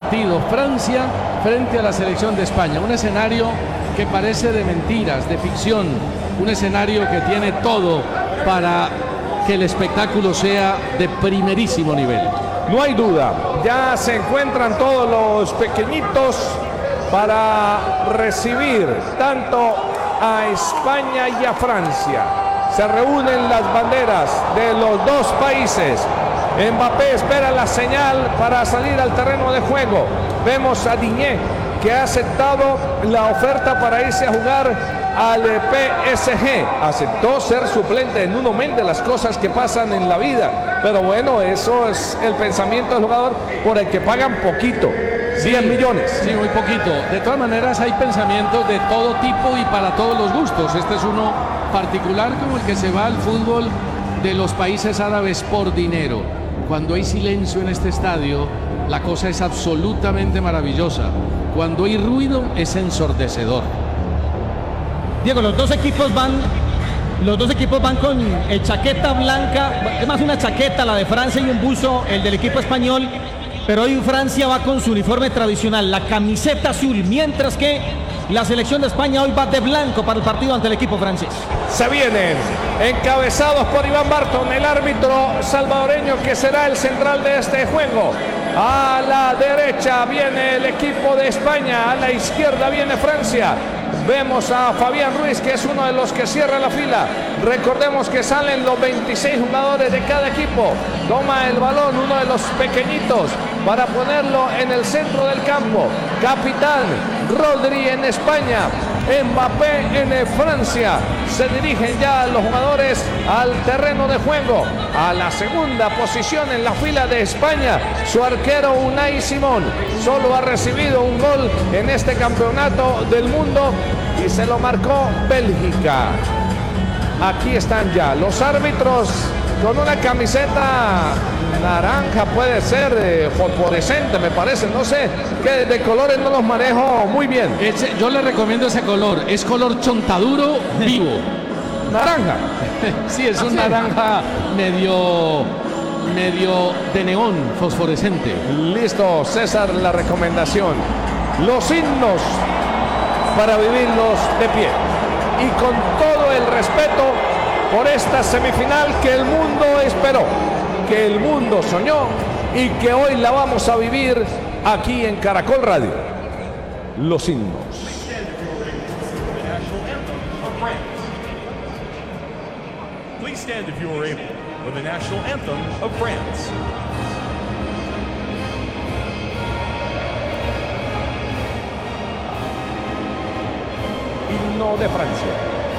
partido Francia frente a la selección de España. Un escenario que parece de mentiras, de ficción. Un escenario que tiene todo para que el espectáculo sea de primerísimo nivel. No hay duda, ya se encuentran todos los pequeñitos para recibir tanto a España y a Francia. Se reúnen las banderas de los dos países. Mbappé espera la señal para salir al terreno de juego. Vemos a Digne, que ha aceptado la oferta para irse a jugar al PSG. Aceptó ser suplente en Nuno Mendes, las cosas que pasan en la vida. Pero bueno, eso es el pensamiento del jugador por el que pagan poquito. 10 millones. Sí, muy poquito. De todas maneras hay pensamientos de todo tipo y para todos los gustos. Este es uno particular como el que se va al fútbol de los países árabes por dinero. Cuando hay silencio en este estadio, la cosa es absolutamente maravillosa. Cuando hay ruido, es ensordecedor. Diego, los dos equipos van con chaqueta blanca, es más una chaqueta la de Francia y un buzo el del equipo español, pero hoy Francia va con su uniforme tradicional, la camiseta azul, mientras que la selección de España hoy va de blanco para el partido ante el equipo francés. Se vienen encabezados por Iván Barton, el árbitro salvadoreño que será el central de este juego. A la derecha viene el equipo de España, a la izquierda viene Francia. Vemos a Fabián Ruiz, que es uno de los que cierra la fila. Recordemos que salen los 26 jugadores de cada equipo. Toma el balón uno de los pequeñitos para ponerlo en el centro del campo. Capitán Rodri en España, Mbappé en Francia. Se dirigen ya los jugadores al terreno de juego. A la segunda posición en la fila de España, su arquero Unai Simón. Solo ha recibido un gol en este campeonato del mundo y se lo marcó Bélgica. Aquí están ya los árbitros con una camiseta naranja, puede ser fosforescente, me parece, no sé, que de colores no los manejo muy bien. Yo le recomiendo ese color, es color chontaduro vivo. Naranja. Sí, es un naranja medio de neón fosforescente. Listo, César, la recomendación. Los himnos para vivirlos de pie. Y con todo el respeto por esta semifinal que el mundo esperó, que el mundo soñó y que hoy la vamos a vivir aquí en Caracol Radio. Los himnos. Please stand if you are able for the national anthem of France. Himno de Francia.